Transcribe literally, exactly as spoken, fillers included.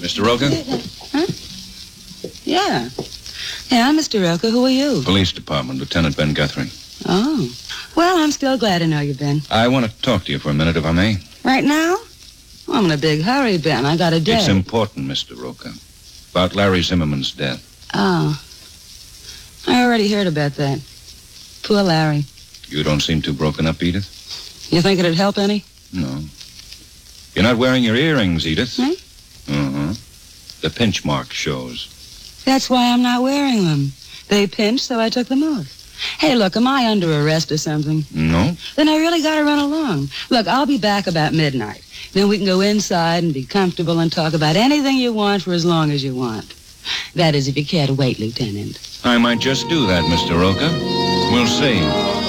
Mister Roca? Huh? Yeah. Yeah, Mister Roca, who are you? Police Department, Lieutenant Ben Guthrie. Oh. Well, I'm still glad to know you, Ben. I want to talk to you for a minute, if I may. Right now? Well, I'm in a big hurry, Ben. I got a date. It's important, Mister Roca. About Larry Zimmerman's death. Oh. I already heard about that. Poor Larry. You don't seem too broken up, Edith. You think it'd help any? No. You're not wearing your earrings, Edith. Hmm? Uh-huh. The pinch mark shows. That's why I'm not wearing them. They pinched, so I took them off. Hey, look, am I under arrest or something? No? Then I really got to run along. Look, I'll be back about midnight. Then we can go inside and be comfortable and talk about anything you want for as long as you want. That is, if you care to wait, Lieutenant. I might just do that, Mister Roca. We'll see.